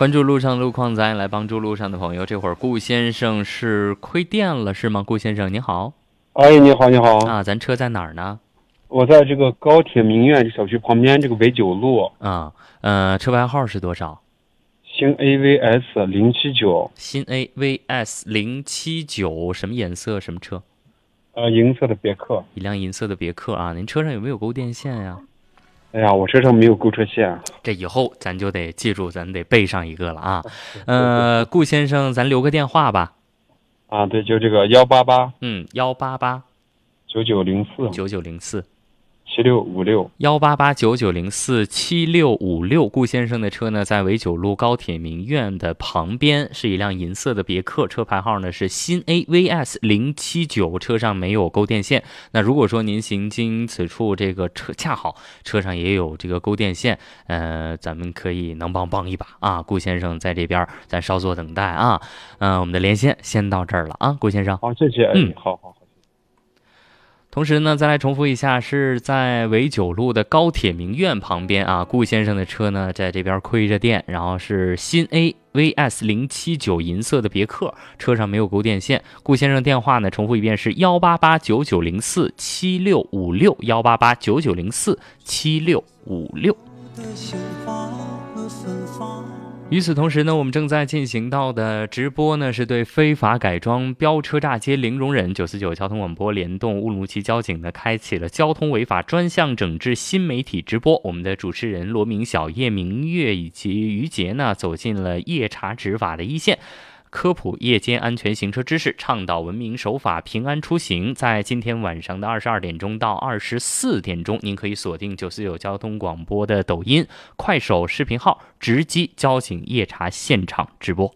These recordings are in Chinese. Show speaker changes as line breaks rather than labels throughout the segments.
关注路上路况，咱来帮助路上的朋友。这会儿顾先生是亏电了是吗？顾先生您好。
哎，你好，你好
啊，咱车在哪儿呢？
我在这个高铁明苑小区旁边这个纬九路。
啊，车牌号是多少？
新 AVS 079。
新 AVS 079，什么颜色？什么车？
银色的别克。
一辆银色的别克啊。您车上有没有勾电线呀？
哎呀，我车上没有购车线。
这以后咱就得记住，咱得备上一个了啊。顾先生，咱留个电话吧。
啊，对，就这个188。
188
9904
9904
7656。
1889904 7656。顾先生的车呢，在纬九路高铁明苑的旁边，是一辆银色的别克，车牌号呢是新 AVS 079，车上没有勾电线。那如果说您行经此处，这个车恰好车上也有这个勾电线，咱们可以能帮一把啊。顾先生在这边，咱稍作等待啊。我们的连线先到这儿了啊，顾先生。
好，谢谢。好。
同时呢，再来重复一下，是在纬九路的高铁明苑旁边啊。顾先生的车呢，在这边亏着电，然后是新 AVS 079银色的别克，车上没有勾电线。顾先生电话呢，重复一遍是1889904 7656 1889904 7656。与此同时呢，我们正在进行到的直播呢，是对非法改装飙车炸街零容忍。949交通广播联动乌鲁木齐交警呢，开启了交通违法专项整治新媒体直播。我们的主持人罗明晓、叶明月以及于杰呢，走进了夜查执法的一线，科普夜间安全行车知识，倡导文明守法，平安出行。在今天晚上的22点钟到24点钟，您可以锁定949交通广播的抖音、快手视频号，直击交警夜查现场直播。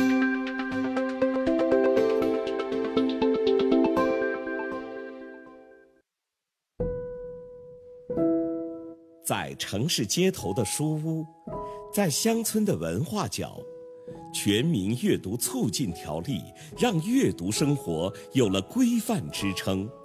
在城市街头的书屋，在乡村的文化角，全民阅读促进条例让阅读生活有了规范支撑。